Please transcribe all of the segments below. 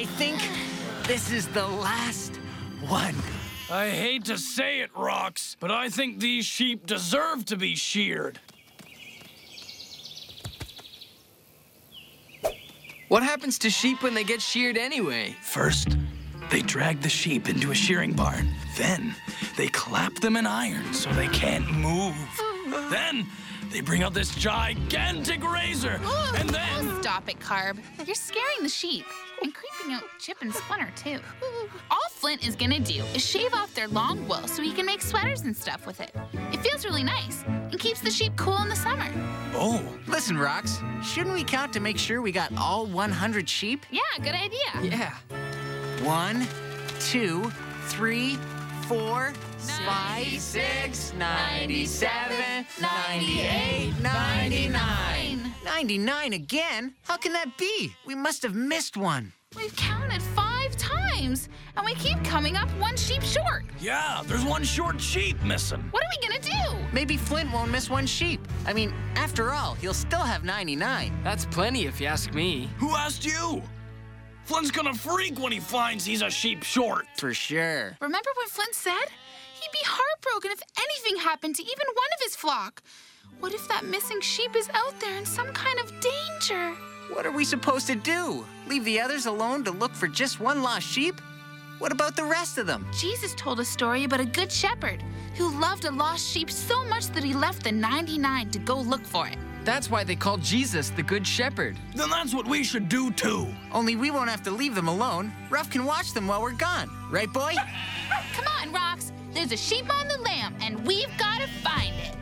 I think this is the last one. I hate to say it, Rox, but I think these sheep deserve to be sheared. What happens to sheep when they get sheared anyway? First, they drag the sheep into a shearing barn. Then, they clap them in iron so they can't move. Then, they bring out this gigantic razor. And then... Stop it, Carb. You're scaring the sheep. And creeping out Chip and Splinter, too. All Flint is gonna do is shave off their long wool so he can make sweaters and stuff with it. It feels really nice and keeps the sheep cool in the summer. Oh, Listen, Rox, shouldn't we count to make sure we got all 100 sheep? Yeah, good idea. Yeah. 1, 2, 3, 4, 5, 6, 97, 98, 99. 99 again? How can that be? We must have missed one. We've counted 5 times, and we keep coming up one sheep short. yeah, there's one short sheep missing. What are we gonna do? Maybe Flint won't miss one sheep. I mean, after all, he'll still have 99. That's plenty if you ask me. Who asked you? Flint's gonna freak when he finds he's a sheep short. For sure. Remember what Flint said? He'd be heartbroken if anything happened to even one of his flock. What if that missing sheep is out there in some kind of danger? What are we supposed to do? Leave the others alone to look for just one lost sheep? What about the rest of them? Jesus told a story about a good shepherd who loved a lost sheep so much that he left the 99 to go look for it. That's why they call Jesus the Good Shepherd. Then that's what we should do too. Only we won't have to leave them alone. Ruff can watch them while we're gone. Right, boy? Come on, Rox. There's a sheep on the lamb, and we've got to find it.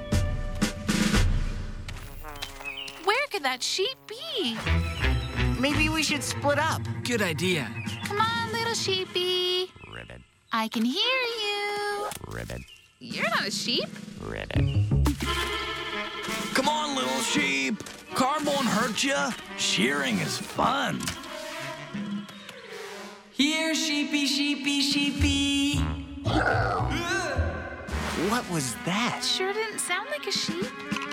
Where could that sheep be? Maybe we should split up. Good idea. Come on, little sheepy. Ribbit, I can hear you. ribbit, You're not a sheep. ribbit. Come on, little sheep. Carb won't hurt you. Shearing is fun. Here, sheepy, sheepy, sheepy. What was that? Sure didn't sound like a sheep.